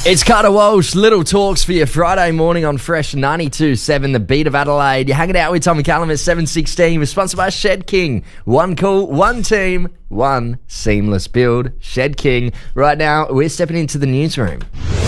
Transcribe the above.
It's Carter Walsh, Little Talks for your Friday morning on Fresh 92.7, the beat of Adelaide. You're hanging out with Tommy Callum at 7:16. We're sponsored by Shed King. One call, one team, one seamless build. Shed King. Right now, we're stepping into the newsroom.